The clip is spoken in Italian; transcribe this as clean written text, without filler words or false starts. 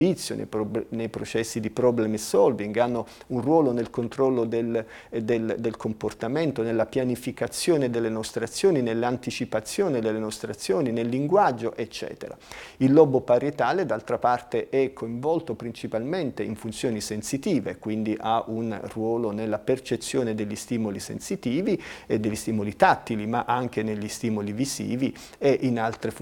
nei processi di problem solving, hanno un ruolo nel controllo del comportamento, nella pianificazione delle nostre azioni, nell'anticipazione delle nostre azioni, nel linguaggio, eccetera. Il lobo parietale, d'altra parte, è coinvolto principalmente in funzioni sensitive, quindi ha un ruolo nella percezione degli stimoli sensitivi e degli stimoli tattili, ma anche negli stimoli visivi e in altre funzioni